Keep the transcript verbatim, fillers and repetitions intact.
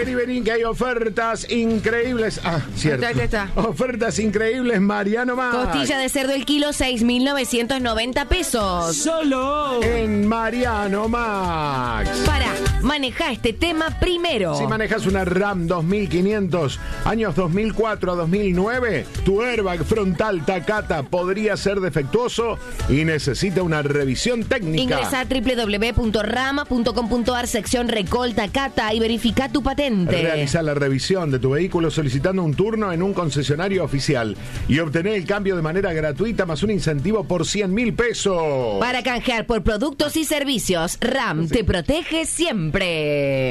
vení, vení, que hay ofertas increíbles. Ah, cierto. Está, está, está. Ofertas increíbles, Mariano Max. Costilla de cerdo el kilo, seis mil novecientos noventa pesos. Solo En Mariano Max. Para, maneja este tema primero. Si manejas una RAM dos mil quinientos, años dos mil cuatro a dos mil nueve, tu airbag frontal Takata podría ser defectuoso y necesita una revisión técnica. Ingresa a doble u doble u doble u punto rama punto com punto ar, sección Recol Takata, y verifica tu patente. Realiza la revisión de tu vehículo solicitando un turno en un concesionario oficial y obtener el cambio de manera gratuita más un incentivo por cien mil pesos. Para canjear por productos y servicios, RAM te protege siempre.